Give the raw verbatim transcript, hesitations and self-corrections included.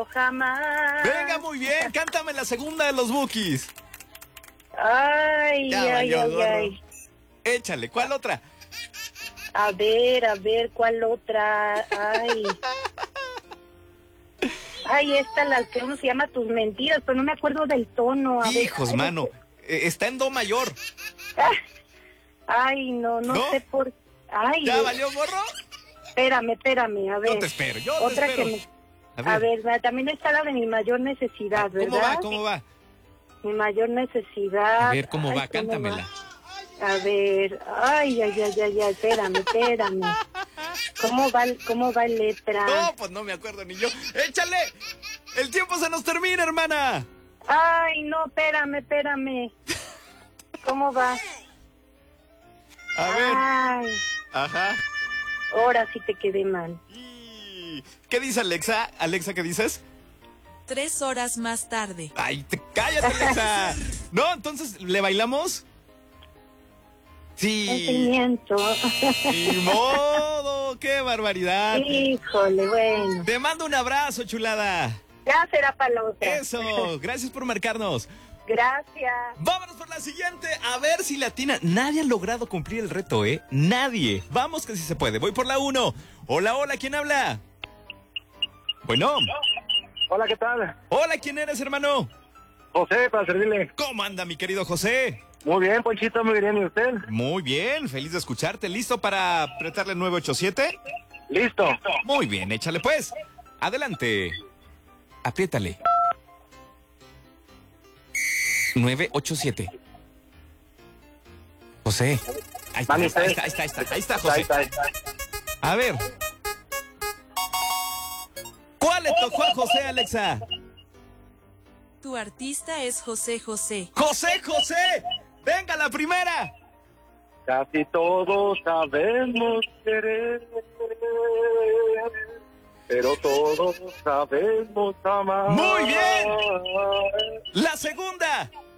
Jamás. Venga, muy bien, cántame la segunda de los Bukis. Ay, Ya ay, valió, ay, gorro. ay. Échale, ¿cuál otra? A ver, a ver, ¿cuál otra? Ay. Ay, esta, la que uno se llama Tus Mentiras, pero no me acuerdo del tono. A ver, Hijos, ay, mano, eh, está en do mayor. ah, Ay, no, no, ¿No? sé por... Ay, ¿Ya de- valió, gorro? espérame, espérame, a ver. Yo te espero, yo te Otra espero. que me... A ver, A ver, va, también está la de Mi Mayor Necesidad, ah, ¿cómo ¿verdad? va, cómo va? Mi Mayor Necesidad. A ver, ¿cómo Ay, va? Cántamela. A ver, ay, ay, ay, ay, ay, espérame, espérame. ¿Cómo va, cómo va letra? No, pues no me acuerdo ni yo. ¡Échale! ¡El tiempo se nos termina, hermana! Ay, no, espérame, espérame. ¿Cómo va? A ver. Ay, Ajá. ahora sí te quedé mal. Y- ¿Qué dice Alexa? Alexa, ¿qué dices? Tres horas más tarde. ¡Ay, te cállate, Alexa! No, entonces, ¿le bailamos? Sí. Sentimiento. Ni modo, qué barbaridad. Híjole, bueno. Te mando un abrazo, chulada. Ya será para la otra. Eso, gracias por marcarnos. Gracias. Vámonos por la siguiente, a ver si latina. Nadie ha logrado cumplir el reto, ¿eh? Nadie. Vamos que sí se puede. Voy por la uno. Hola, hola, ¿quién habla? Bueno. Hola, ¿qué tal? Hola, ¿quién eres, hermano? José, para servirle. ¿Cómo anda, mi querido José? Muy bien, Ponchito, muy bien. ¿Y usted? Muy bien, feliz de escucharte. ¿Listo para apretarle nueve ocho siete? Listo. Muy bien, échale pues. Adelante. Apriétale. nueve ocho siete. José. Ahí está, ahí está, ahí está, ahí está, ahí está, ahí está, José. Ahí está, ahí está. A ver. ¿Cuál le tocó a José, Alexa? Tu artista es José José. ¡José, José! ¡Venga, la primera! Casi todos sabemos querer, pero todos sabemos amar. Muy bien. La segunda.